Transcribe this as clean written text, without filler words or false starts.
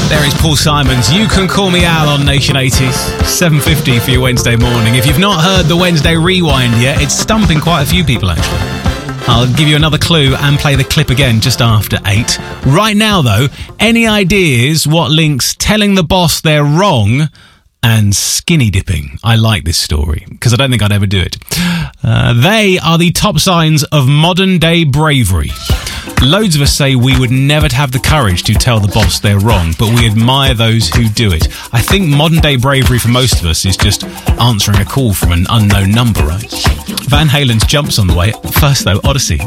There is Paul Simons. You Can Call Me Al on Nation 80s. 7:50 for your Wednesday morning. If you've not heard the Wednesday Rewind yet, it's stumping quite a few people, actually. I'll give you another clue and play the clip again just after 8. Right now, though, any ideas what links telling the boss they're wrong and skinny dipping? I like this story because I don't think I'd ever do it. They are the top signs of modern day bravery. Loads of us say we would never have the courage to tell the boss they're wrong, but we admire those who do it. I think modern day bravery for most of us is just answering a call from an unknown number, right? Van Halen's Jump's on the way. First though, Odyssey.